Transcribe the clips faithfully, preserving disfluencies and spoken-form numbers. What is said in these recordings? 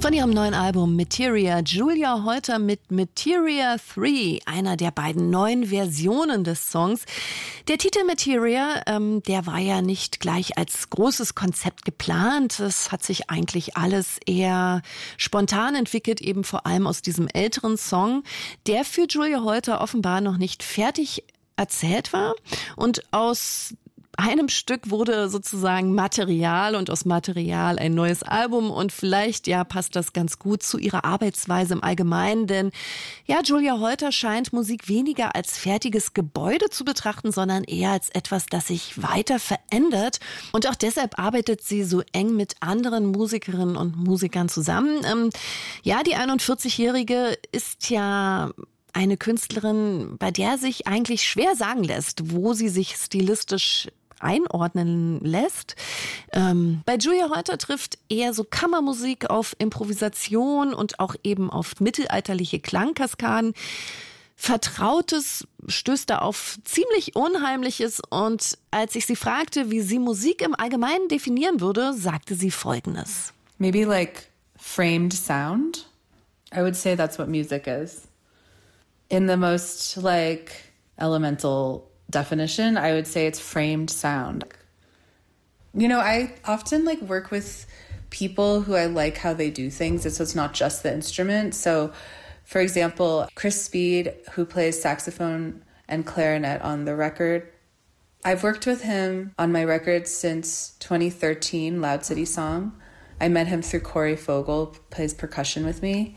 Von ihrem neuen Album Materia, Julia Holter mit Materia drei, einer der beiden neuen Versionen des Songs. Der Titel Materia, ähm, der war ja nicht gleich als großes Konzept geplant. Es hat sich eigentlich alles eher spontan entwickelt, eben vor allem aus diesem älteren Song, der für Julia Holter offenbar noch nicht fertig erzählt war. Und aus einem Stück wurde sozusagen Material und aus Material ein neues Album und vielleicht, ja, passt das ganz gut zu ihrer Arbeitsweise im Allgemeinen, denn ja, Julia Holter scheint Musik weniger als fertiges Gebäude zu betrachten, sondern eher als etwas, das sich weiter verändert und auch deshalb arbeitet sie so eng mit anderen Musikerinnen und Musikern zusammen. Ähm, ja, die einundvierzigjährige ist ja eine Künstlerin, bei der sich eigentlich schwer sagen lässt, wo sie sich stilistisch einordnen lässt. Ähm, bei Julia Holter trifft eher so Kammermusik auf Improvisation und auch eben auf mittelalterliche Klangkaskaden. Vertrautes stößt da auf ziemlich Unheimliches und als ich sie fragte, wie sie Musik im Allgemeinen definieren würde, sagte sie Folgendes. Maybe like framed sound. I would say that's what music is. In the most like elemental definition, I would say it's framed sound. You know, I often like work with people who I like how they do things, so it's not just the instrument. So, for example, Chris Speed, who plays saxophone and clarinet on the record, I've worked with him on my record since twenty thirteen, Loud City Song. I met him through Corey Fogel, who plays percussion with me.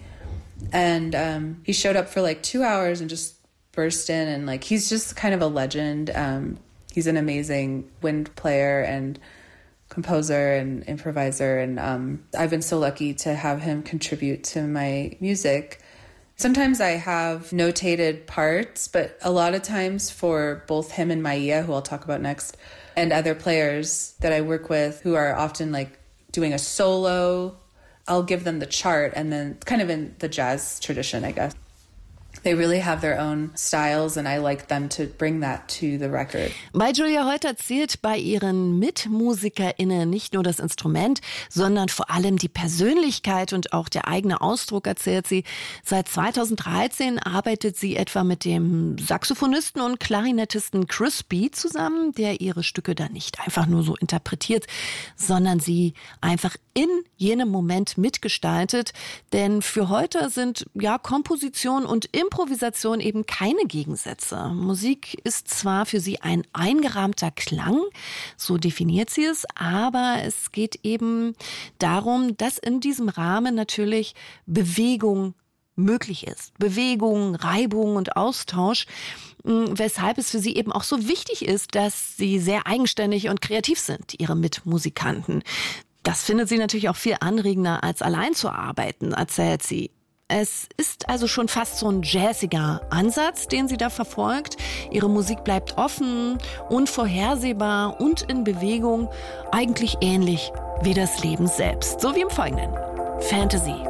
And um, he showed up for like two hours and just burst in and like he's just kind of a legend. Um, he's an amazing wind player and composer and improviser. And um, I've been so lucky to have him contribute to my music. Sometimes I have notated parts, but a lot of times for both him and Maia, who I'll talk about next, and other players that I work with who are often like doing a solo, I'll give them the chart and then kind of in the jazz tradition, I guess. They really have their own styles and I like them to bring that to the record. Bei Julia Holter zählt bei ihren MitmusikerInnen nicht nur das Instrument, sondern vor allem die Persönlichkeit und auch der eigene Ausdruck, erzählt sie. Seit zweitausenddreizehn arbeitet sie etwa mit dem Saxophonisten und Klarinettisten Chris Speed zusammen, der ihre Stücke dann nicht einfach nur so interpretiert, sondern sie einfach in jenem Moment mitgestaltet. Denn für Holter sind ja Komposition und Improvisation eben keine Gegensätze. Musik ist zwar für sie ein eingerahmter Klang, so definiert sie es, aber es geht eben darum, dass in diesem Rahmen natürlich Bewegung möglich ist. Bewegung, Reibung und Austausch, weshalb es für sie eben auch so wichtig ist, dass sie sehr eigenständig und kreativ sind, ihre Mitmusikanten. Das findet sie natürlich auch viel anregender, als allein zu arbeiten, erzählt sie. Es ist also schon fast so ein jazziger Ansatz, den sie da verfolgt. Ihre Musik bleibt offen, unvorhersehbar und in Bewegung, eigentlich ähnlich wie das Leben selbst. So wie im Folgenden. Fantasy.